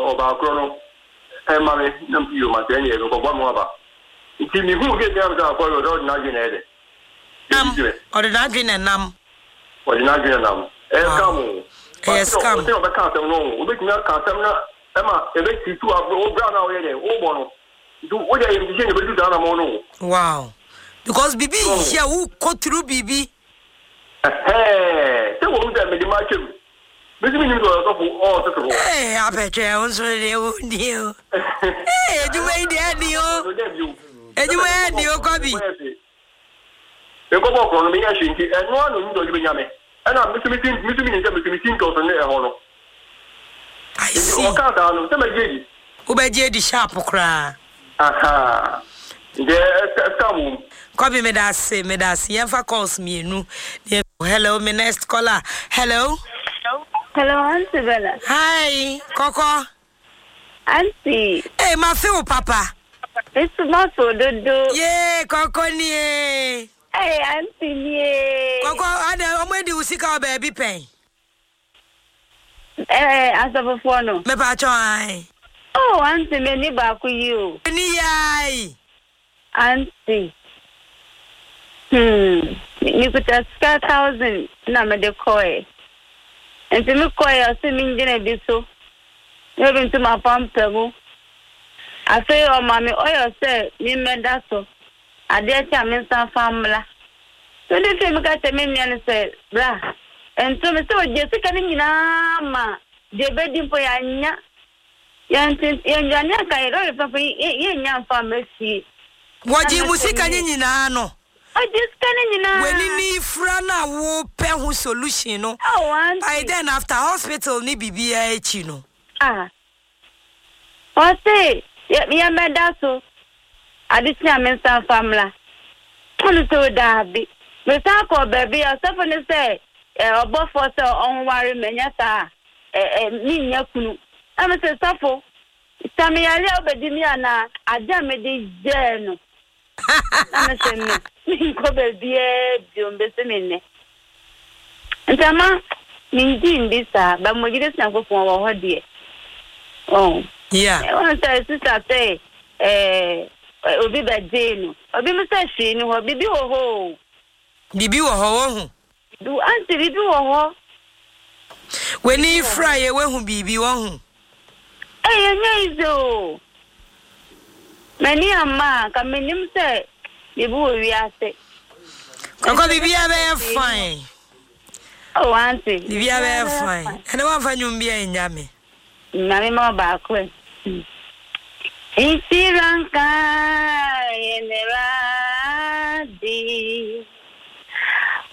ọba akọrọ mami na mpi yo ma se enye ko gwa mo aba nti mi hu ge ga za akọrọ do na gye na ede ordinary nam Escam. Escam. O tema ka tem no, o be tinha ka tem na, ema, e be ti tu o bra na o ye o bono. Do o ya yim je ne be do na mo no. Wow. Because Bibi here who go through Bibi. Say wo do me di ma chem. Me mi ni do so for all to go. Eh, abeche on so le o ni o. Eh, ejuma ide ani o. Ejuma ani o ko bi. E ko bo ko no me ya shinki, enu anu ni do ju be nyame. Ana mitumi to so ne e ho no. I see. O ka da no, se me jeji. O be jeji sharp kra. Aha. Escam. Kobi me da se yemfa calls me nu. Hello, my next caller. Hello, Auntie Bella. Hi, Coco. Auntie. Hey, my feel papa. It's not so do. Yeah, Coco ni. Hey, Auntie ni. Coco, ada omedi usika baby pen. Asa before no. Me pa cho ai. Oh, Auntie me ni ba ku you. Ni yai. Auntie. You could ask 1,000 na me de koi. And to me koi ase mi njene biso. You been to my pampu. I say oh mommy, oh you say me meda so. I dare tell me some family. So they say me ka me and say, bra. And so me say Jessica ni na ma. Je bedi po ya nya. Ya nya ka iro papa ye nya family. Waji musika nyina no. I just can't when ni fra na wo pe ho solution no. By then after hospital ni bibia echi no. O say, ya meda so. Adisi amensa family. Onu so da bi. Me sa ko baby o so for say obo for so on worry menya sa ni nya kunu. Am say safo. Sami ya le obedi mi ana aja me de je no. I'm saying, go baby, be me. And Tama, Mindy, this, but my dear son go for our dear. Oh, yeah. I want to say, sister, say, Obi Bajano, Obi Musashi, or Bibi ho. Bibi ho. Do Auntie do ho. When you fry away who Bibi won. Hey, no. Many ama come in him say, the boy we are sick. Coco, be very fine. Oh, Auntie, be very fine. And I want for you be in Yami. Mammy, more back when. It's Ranka in the Radi.